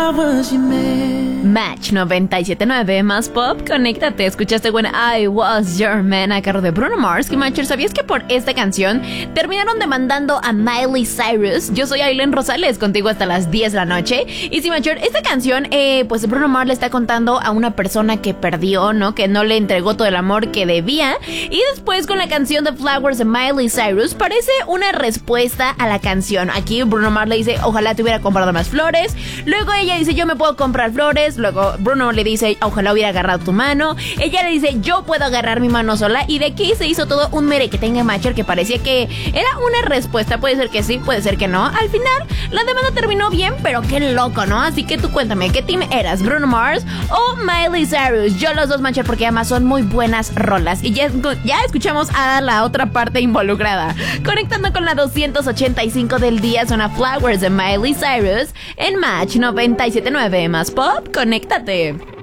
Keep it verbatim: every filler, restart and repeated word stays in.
flowers you made. Match noventa y siete punto nueve más pop, conéctate. Escuchaste When I Was Your Man a cargo de Bruno Mars. Que Matcher, ¿sabías que por esta canción terminaron demandando a Miley Cyrus? Yo soy Aileen Rosales, contigo hasta las diez de la noche. Y sí, Matcher, esta canción, eh, pues Bruno Mars le está contando a una persona que perdió, ¿no? Que no le entregó todo el amor que debía. Y después con la canción de Flowers de Miley Cyrus parece una respuesta a la canción. Aquí Bruno Mars le dice, ojalá te hubiera comprado más flores. Luego ella dice, yo me puedo comprar flores. Luego Bruno le dice, ojalá hubiera agarrado tu mano. Ella le dice, yo puedo agarrar mi mano sola. Y de aquí se hizo todo un mere que tenga Matcher, que parecía que era una respuesta. Puede ser que sí, puede ser que no. Al final la demanda terminó bien, pero qué loco, ¿no? Así que tú cuéntame, ¿qué team eras? ¿Bruno Mars o Miley Cyrus? Yo los dos, Matcher, porque además son muy buenas rolas. Y ya, ya escuchamos a la otra parte involucrada. Conectando con la doscientos ochenta y cinco del día, suena Flowers de Miley Cyrus en Match noventa y siete punto nueve más pop. Conéctate.